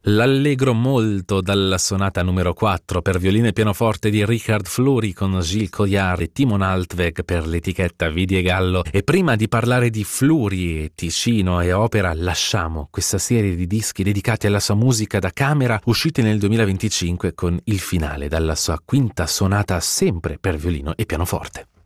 L'allegro molto dalla sonata numero 4 per violino e pianoforte di Richard Fleury con Gilles Collard e Timon Altweg per l'etichetta Vidi e Gallo. E prima di parlare di Fleury e Ticino e opera, lasciamo questa serie di dischi dedicati alla sua musica da camera usciti nel 2025 con il finale dalla sua quinta sonata sempre per violino e pianoforte.